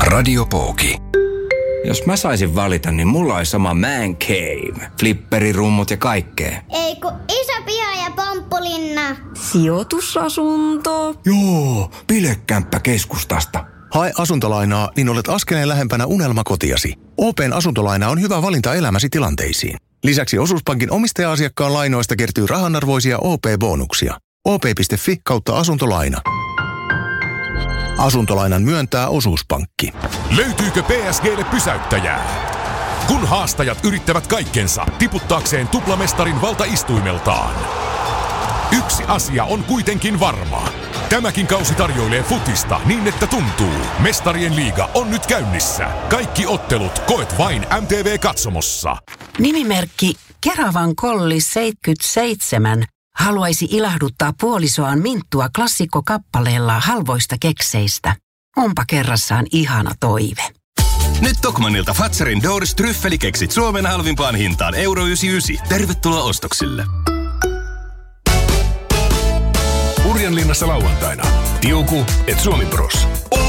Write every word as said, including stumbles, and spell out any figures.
Radiopooki. Jos mä saisin valita, niin mulla olisi sama man cave. Flipperirummut ja kaikkea. Ei kun iso piha ja pomppulinna. Sijoitusasunto. Joo, bilekämppä keskustasta. Hae asuntolainaa, niin olet askeleen lähempänä unelmakotiasi. O P:n asuntolaina on hyvä valinta elämäsi tilanteisiin. Lisäksi Osuuspankin omistaja-asiakkaan lainoista kertyy rahanarvoisia O P-bonuksia. O P piste F I kautta asuntolaina. Asuntolainan myöntää Osuuspankki. Löytyykö P S G:lle pysäyttäjää? Kun haastajat yrittävät kaikkensa tiputtaakseen tuplamestarin valtaistuimeltaan. Yksi asia on kuitenkin varma. Tämäkin kausi tarjoilee futista niin, että tuntuu. Mestarien liiga on nyt käynnissä. Kaikki ottelut koet vain M T V-katsomossa. Nimimerkki Keravan Kolli seitsemänkymmentäseitsemän haluaisi ilahduttaa puolisoaan Minttua klassikkokappaleella halvoista kekseistä. Onpa kerrassaan ihana toive. Nyt Tokmannilta Fatsarin Doors tryffelikeksit Suomen halvimpaan hintaan euro yhdeksänkymmentäyhdeksän. Tervetuloa ostoksille. Urjanlinnassa lauantaina. Tiuku et Suomi Bros.